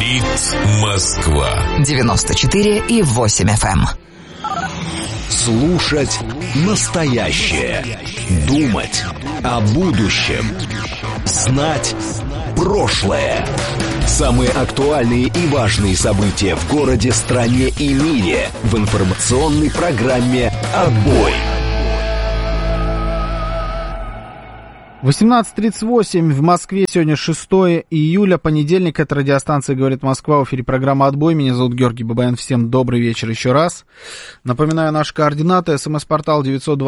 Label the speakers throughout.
Speaker 1: Говорит Москва.
Speaker 2: 94,8 FM.
Speaker 3: Слушать настоящее. Думать о будущем. Знать прошлое. Самые актуальные и важные события в городе, стране и мире в информационной программе «Отбой».
Speaker 4: 18:38 в Москве, сегодня 6 июля, понедельник, это радиостанция «Говорит Москва», в эфире программа «Отбой», меня зовут Георгий Бабаян, всем добрый вечер еще раз. Напоминаю наши координаты: СМС-портал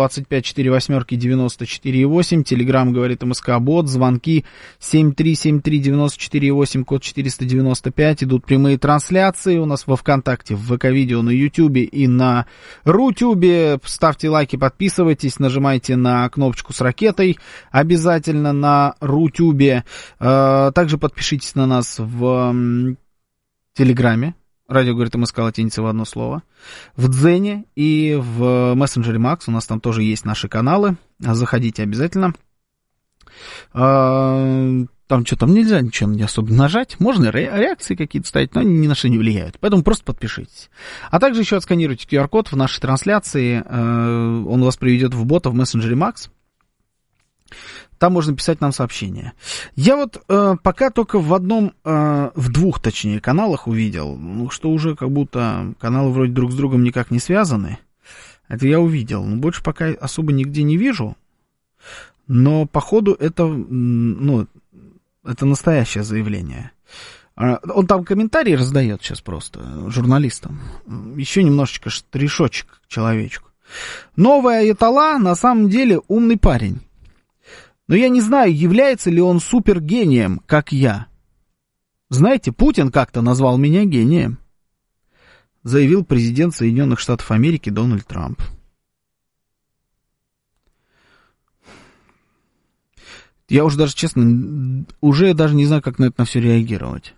Speaker 4: 925-48-94-8, Телеграм «Говорит МСК-бот», звонки 7373-94-8, код 495, идут прямые трансляции у нас во ВКонтакте, в ВК-видео, на Ютубе и на Рутюбе. Ставьте лайки, подписывайтесь, нажимайте на кнопочку с ракетой, обязательно на Рутюбе. Также подпишитесь на нас в Телеграме. Радио «Говорит МСК» латиница в одно слово. В Дзене и в мессенджере Макс. У нас там тоже есть наши каналы. Заходите обязательно. Там что, там нельзя ничего не особо нажать. Можно реакции какие-то ставить, но они ни на что не влияют. Поэтому просто подпишитесь. А также еще отсканируйте QR-код в нашей трансляции. Он вас приведет в бота в мессенджере Макс. Там можно писать нам сообщения. Я вот пока только в двух, точнее, каналах увидел, что уже как будто каналы вроде друг с другом никак не связаны. Это я увидел. Но больше пока особо нигде не вижу. Но, походу, это настоящее заявление. Он там комментарии раздает сейчас просто журналистам. Еще немножечко штришочек к человечку. Новый Аятолла на самом деле умный парень. Но я не знаю, является ли он супергением, как я. Знаете, Путин как-то назвал меня гением, заявил президент Соединенных Штатов Америки Дональд Трамп. Я уже даже, честно, даже не знаю, как на это на все реагировать.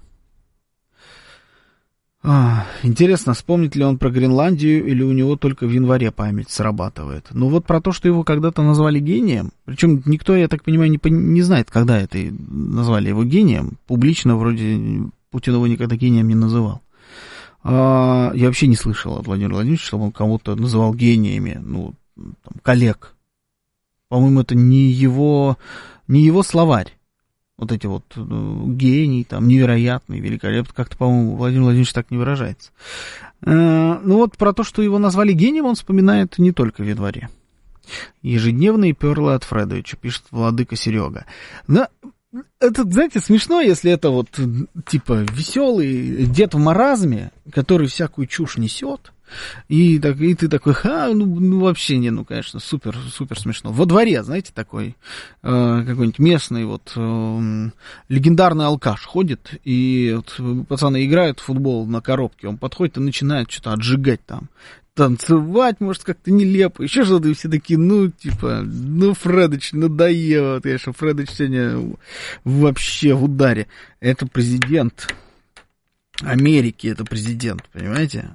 Speaker 4: Интересно, вспомнит ли он про Гренландию, или у него только в январе память срабатывает. Ну вот про то, что его когда-то назвали гением, причем никто, я так понимаю, не знает, когда это назвали его гением. Публично вроде Путин его никогда гением не называл. Я вообще не слышал от Владимира Владимировича, чтобы он кого-то называл гениями, коллег. По-моему, это не его словарь. Вот эти вот гений, невероятный, великолепный. Как-то, по-моему, Владимир Владимирович так не выражается. Про то, что его назвали гением, он вспоминает не только в январе. Ежедневные перлы от Фредовича, пишет владыка Серега. Но это, знаете, смешно, если это веселый дед в маразме, который всякую чушь несет. И ты такой, вообще конечно, супер смешно. Во дворе, знаете, такой какой-нибудь местный легендарный алкаш ходит, и пацаны играют в футбол на коробке, он подходит и начинает что-то отжигать там, танцевать, может, как-то нелепо, еще что-то, и все такие, Фредыч, надоело, конечно, Фредыч сегодня вообще в ударе. Это президент Америки, это президент, понимаете?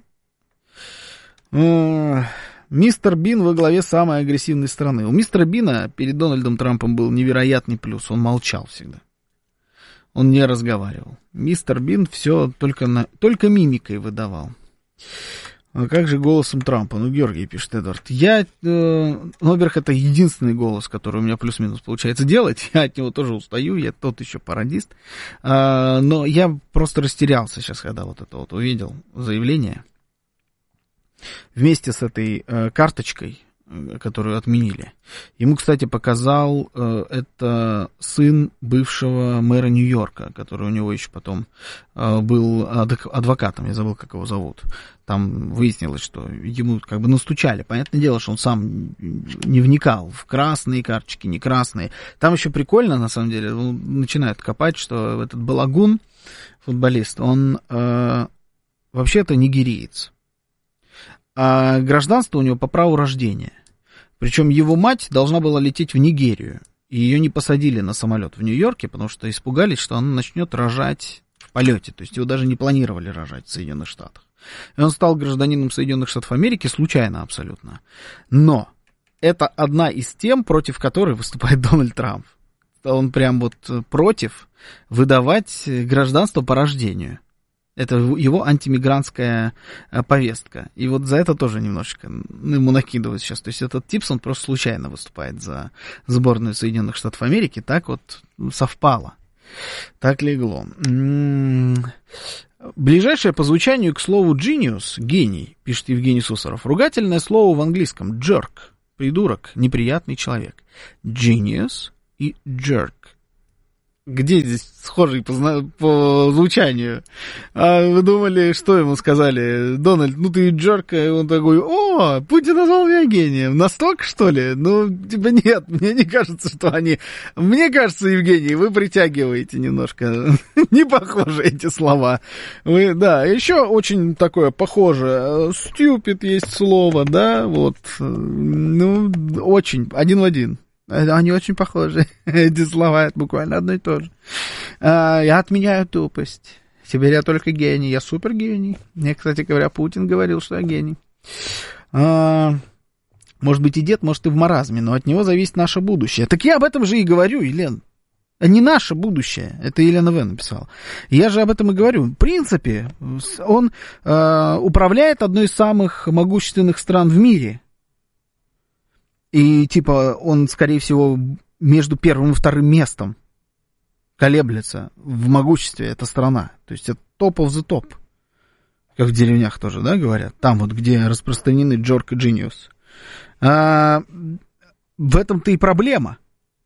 Speaker 4: Мистер Бин во главе самой агрессивной страны. У мистера Бина перед Дональдом Трампом был невероятный плюс. Он молчал всегда. Он не разговаривал. Мистер Бин все только мимикой выдавал. А как же голосом Трампа? Георгий, пишет Эдвард. Во-первых, это единственный голос, который у меня плюс-минус получается делать. Я от него тоже устаю, я тот еще пародист. Но я просто растерялся сейчас, когда увидел заявление. Вместе с этой карточкой, которую отменили. Ему, кстати, показал это сын бывшего мэра Нью-Йорка, который у него еще потом был адвокатом, я забыл, как его зовут. Там выяснилось, что ему настучали. Понятное дело, что он сам не вникал в красные карточки, не красные. Там еще прикольно, на самом деле, он начинает копать, что этот Балагун, футболист, он вообще-то нигериец. А гражданство у него по праву рождения. Причем его мать должна была лететь в Нигерию. И ее не посадили на самолет в Нью-Йорке, потому что испугались, что она начнет рожать в полете. То есть его даже не планировали рожать в Соединенных Штатах. И он стал гражданином Соединенных Штатов Америки случайно абсолютно. Но это одна из тем, против которой выступает Дональд Трамп. Он прям против выдавать гражданство по рождению. Это его антимигрантская повестка. И вот за это тоже немножечко ему накидывают сейчас. То есть этот Типс, он просто случайно выступает за сборную Соединенных Штатов Америки. Так вот совпало. Так легло. Ближайшее по звучанию к слову genius, гений, пишет Евгений Сусаров. Ругательное слово в английском jerk, придурок, неприятный человек. Genius и jerk. Где здесь схожий по звучанию? А вы думали, что ему сказали? Дональд, ну ты джерк, и он такой, о, Путин назвал меня гением. Настолько, что ли? Ну, типа нет, мне не кажется, что они... Мне кажется, Евгений, вы притягиваете немножко. Не похожи эти слова. Вы, да, еще очень такое похоже. Stupid есть слово, да, вот. Ну, очень, один в один. Они очень похожи, эти слова, это буквально одно и то же. Я отменяю тупость. Теперь я только гений, я супергений. Мне, кстати говоря, Путин говорил, что я гений. Может быть и дед, может и в маразме, но от него зависит наше будущее. Так я об этом же и говорю, Елена. Не наше будущее, это Елена В. написала. Я же об этом и говорю. В принципе, он управляет одной из самых могущественных стран в мире. И, типа, он, скорее всего, между первым и вторым местом колеблется в могуществе эта страна. То есть это top of the top. Как в деревнях тоже, да, говорят? Там вот, где распространены Джорк и Genius. В этом-то и проблема.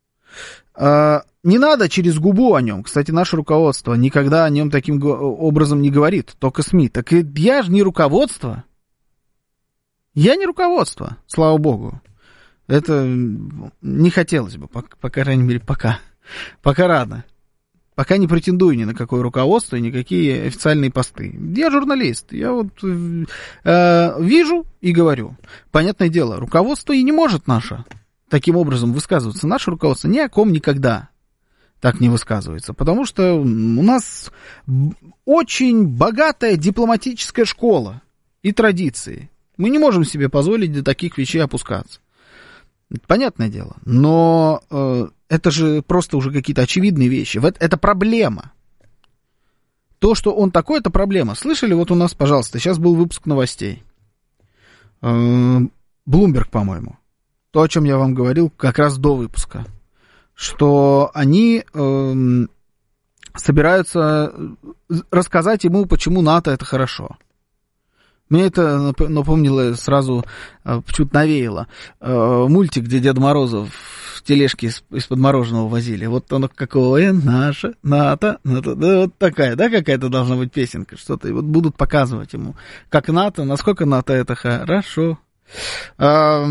Speaker 4: Не надо через губу о нем. Кстати, наше руководство никогда о нем таким образом не говорит. Только СМИ. Так и я же не руководство. Я не руководство, слава богу. Это не хотелось бы, по крайней мере, пока. Пока рано. Пока не претендую ни на какое руководство и никакие официальные посты. Я журналист. Я вот вижу и говорю. Понятное дело, руководство и не может наше таким образом высказываться. Наше руководство ни о ком никогда так не высказывается. Потому что у нас очень богатая дипломатическая школа и традиции. Мы не можем себе позволить до таких вещей опускаться. Понятное дело, но это же просто уже какие-то очевидные вещи. Это проблема. То, что он такой, это проблема. Слышали, вот у нас, пожалуйста, сейчас был выпуск новостей. Bloomberg, по-моему. То, о чем я вам говорил как раз до выпуска. Что они собираются рассказать ему, почему НАТО это хорошо. Мне это напомнило сразу, почему-то навеяло. Мультик, где Деда Мороза в тележке из-под мороженого возили. Вот оно какое наше, НАТО, НАТО. Да, вот такая, да, какая-то должна быть песенка, что-то. И вот будут показывать ему, как НАТО, насколько НАТО это хорошо. А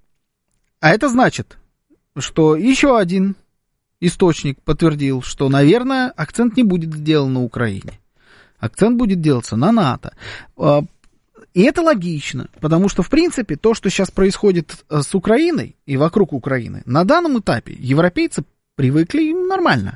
Speaker 4: это значит, что еще один источник подтвердил, что, наверное, акцент не будет сделан на Украине. Акцент будет делаться на НАТО. И это логично, потому что, в принципе, то, что сейчас происходит с Украиной и вокруг Украины, на данном этапе европейцы привыкли им нормально.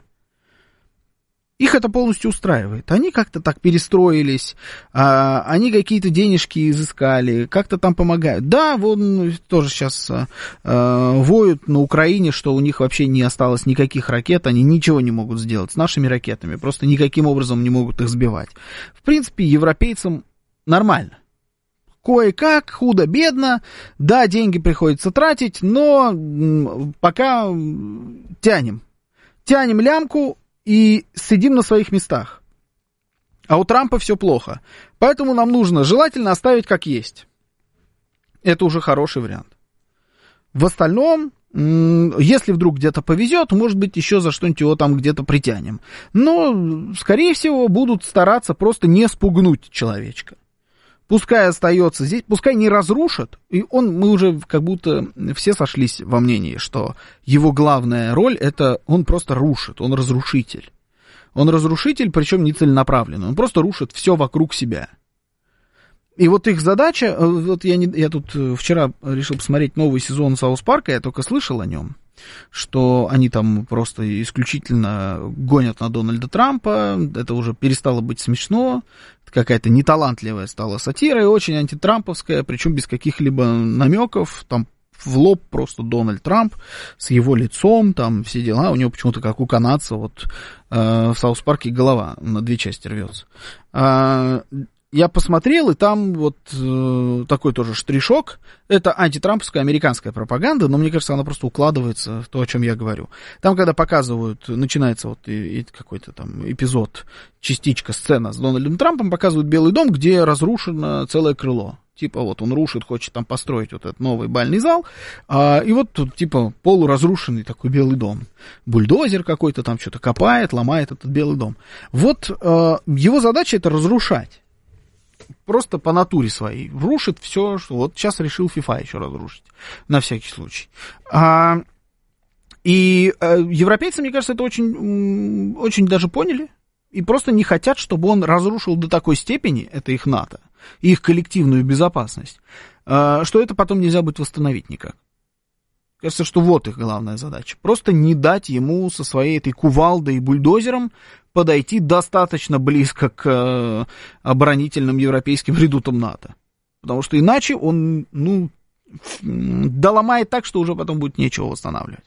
Speaker 4: Их это полностью устраивает. Они как-то так перестроились, они какие-то денежки изыскали, как-то там помогают. Да, вон тоже сейчас воют на Украине, что у них вообще не осталось никаких ракет, они ничего не могут сделать с нашими ракетами, просто никаким образом не могут их сбивать. В принципе, европейцам нормально. Кое-как, худо-бедно, да, деньги приходится тратить, но пока тянем лямку и сидим на своих местах. А у Трампа все плохо, поэтому нам нужно желательно оставить как есть. Это уже хороший вариант. В остальном, если вдруг где-то повезет, может быть, еще за что-нибудь его там где-то притянем. Но, скорее всего, будут стараться просто не спугнуть человечка. Пускай остается здесь, пускай не разрушат. И мы уже как будто все сошлись во мнении, что его главная роль это он просто рушит, он разрушитель. Он разрушитель, причем не целенаправленный. Он просто рушит все вокруг себя. И вот их задача, вот я тут вчера решил посмотреть новый сезон Саус Парка, я только слышал о нем, что они там просто исключительно гонят на Дональда Трампа, это уже перестало быть смешно, какая-то неталантливая стала сатира и очень антитрамповская, причем без каких-либо намеков, там в лоб просто Дональд Трамп с его лицом, там все дела. У него почему-то, как у канадца, вот в Саус-парке голова на 2 части рвется. Я посмотрел, и там вот такой тоже штришок. Это антитрамповская американская пропаганда, но мне кажется, она просто укладывается в то, о чем я говорю. Там, когда показывают, начинается вот какой-то там эпизод, частичка, сцена с Дональдом Трампом, показывают Белый дом, где разрушено целое крыло. Типа вот он рушит, хочет там построить вот этот новый бальный зал, и вот тут типа полуразрушенный такой Белый дом. Бульдозер какой-то там что-то копает, ломает этот Белый дом. Вот его задача это разрушать. Просто по натуре своей. Рушит все, что вот сейчас решил FIFA еще разрушить. На всякий случай. И европейцы, мне кажется, это очень, очень даже поняли. И просто не хотят, чтобы он разрушил до такой степени, это их НАТО, их коллективную безопасность, что это потом нельзя будет восстановить никак. Кажется, что вот их главная задача. Просто не дать ему со своей этой кувалдой и бульдозером подойти достаточно близко к оборонительным европейским редутам НАТО. Потому что иначе он, доломает так, что уже потом будет нечего восстанавливать.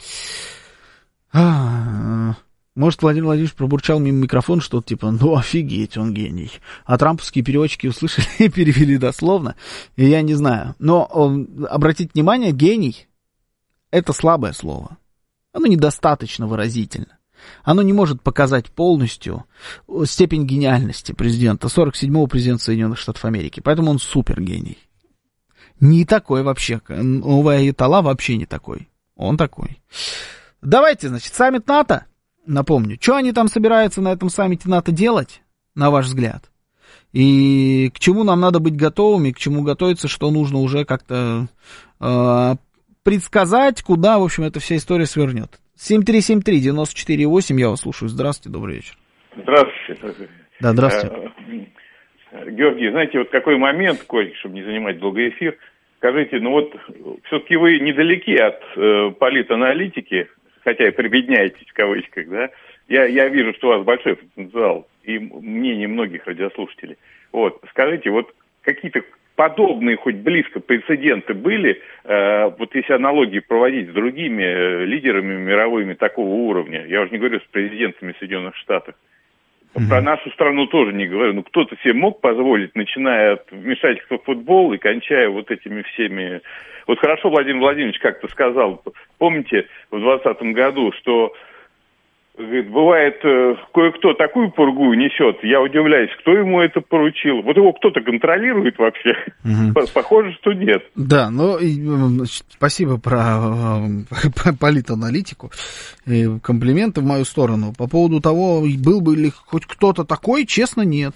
Speaker 4: Может, Владимир Владимирович пробурчал мимо микрофона что-то типа, офигеть, он гений. А трамповские переводчики услышали и перевели дословно, и я не знаю. Но обратите внимание, гений — это слабое слово. Оно недостаточно выразительно. Оно не может показать полностью степень гениальности президента, 47-го президента Соединенных Штатов Америки. Поэтому он супергений. Не такой вообще. Новый Аятолла вообще не такой. Он такой. Давайте, значит, саммит НАТО. Напомню, что они там собираются на этом саммите НАТО делать, на ваш взгляд? И к чему нам надо быть готовыми, к чему готовиться, что нужно уже как-то предсказать, куда, в общем, эта вся история свернет. 7373-94-8, я вас слушаю. Здравствуйте, добрый вечер.
Speaker 5: Здравствуйте.
Speaker 4: Да, здравствуйте.
Speaker 5: Георгий, знаете, вот какой момент, Коль, чтобы не занимать долгий эфир, скажите, все-таки вы недалеки от политаналитики, хотя и прибедняетесь в кавычках, да? Я вижу, что у вас большой потенциал и мнение многих радиослушателей. Вот, скажите, вот какие-то подобные хоть близко прецеденты были, вот если аналогии проводить с другими лидерами мировыми такого уровня, я уже не говорю с президентами Соединенных Штатов, про нашу страну тоже не говорю, кто-то себе мог позволить, начиная от вмешательства в футбол и кончая вот этими всеми... Вот хорошо Владимир Владимирович как-то сказал, помните, в 2020 году, что говорит, бывает, кое-кто такую пургу несет, я удивляюсь, кто ему это поручил. Вот его кто-то контролирует вообще? Похоже, что нет.
Speaker 4: Да, спасибо про политаналитику. Комплименты в мою сторону. По поводу того, был бы ли хоть кто-то такой, честно, нет.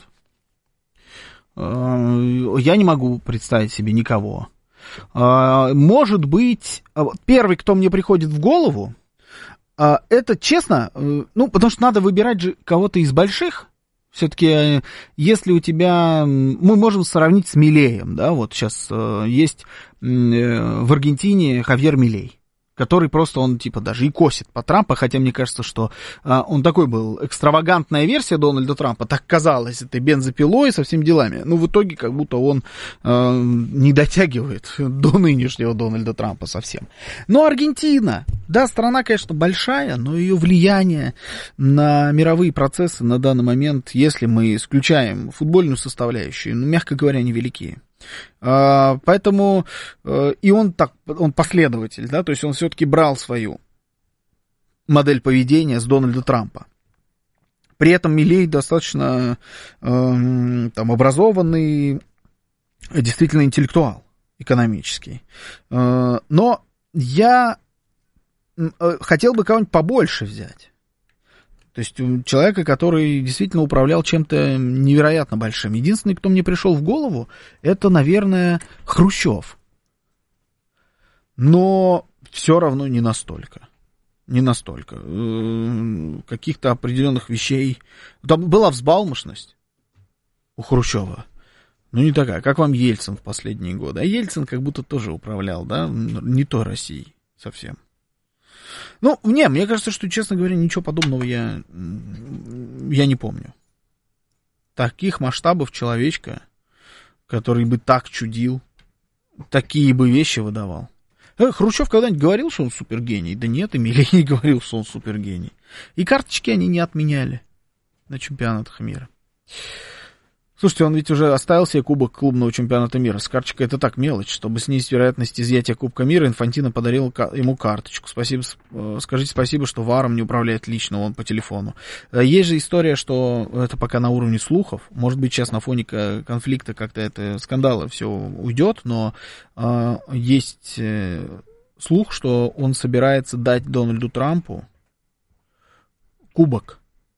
Speaker 4: Я не могу представить себе никого. Может быть, первый, кто мне приходит в голову, это честно, потому что надо выбирать же кого-то из больших. Все-таки, если у тебя... Мы можем сравнить с Милеем, да, вот сейчас есть в Аргентине Хавьер Милей, который просто, он типа даже и косит по Трампу, хотя мне кажется, что он такой был, экстравагантная версия Дональда Трампа, так казалось, этой бензопилой со всеми делами, в итоге как будто он не дотягивает до нынешнего Дональда Трампа совсем. Но Аргентина, да, страна, конечно, большая, но ее влияние на мировые процессы на данный момент, если мы исключаем футбольную составляющую, мягко говоря, невелики. Поэтому и он последователь, да, то есть он все-таки брал свою модель поведения с Дональда Трампа. При этом Милей достаточно образованный, действительно интеллектуал экономический. Но я хотел бы кого-нибудь побольше взять. То есть человека, который действительно управлял чем-то невероятно большим. Единственный, кто мне пришел в голову, это, наверное, Хрущев. Но все равно не настолько. Не настолько. Каких-то определенных вещей. Там была взбалмошность у Хрущева. Не такая, как вам Ельцин в последние годы. А Ельцин как будто тоже управлял, да, не той Россией совсем. Мне кажется, что, честно говоря, ничего подобного я не помню. Таких масштабов человечка, который бы так чудил, такие бы вещи выдавал. Хрущев когда-нибудь говорил, что он супергений? Да нет, Эмилий не говорил, что он супергений. И карточки они не отменяли на чемпионатах мира. Слушайте, он ведь уже оставил себе кубок клубного чемпионата мира. С карточкой это так мелочь. Чтобы снизить вероятность изъятия Кубка мира, Инфантино подарил ему карточку. Спасибо, скажите спасибо, что ВАРом не управляет лично он по телефону. Есть же история, что это пока на уровне слухов. Может быть, сейчас на фоне конфликта как-то это скандала все уйдет, но есть слух, что он собирается дать Дональду Трампу кубок